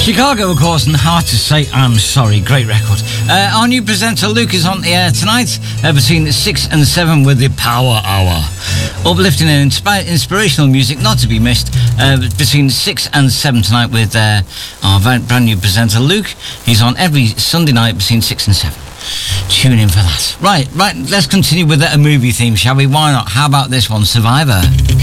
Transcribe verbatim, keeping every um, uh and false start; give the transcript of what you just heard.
Chicago, of course, and Hard to Say I'm Sorry. Great record. Uh, our new presenter, Luke, is on the air tonight uh, between six and seven with the Power Hour. Uplifting and inspi- inspirational music, not to be missed, uh, between six and seven tonight with uh, our brand new presenter, Luke. He's on every Sunday night between six and seven. Tune in for that. Right, right, let's continue with a movie theme, shall we? Why not? How about this one, Survivor?